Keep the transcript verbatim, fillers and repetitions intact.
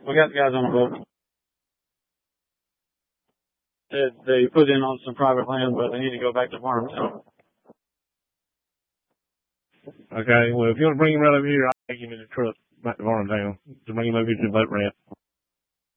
We got the guys on the boat. They, they put in on some private land, but they need to go back to farm. So. Okay, well, if you want to bring him right over here, I'll take him in the truck back to Varntown to bring him over here to the boat ramp.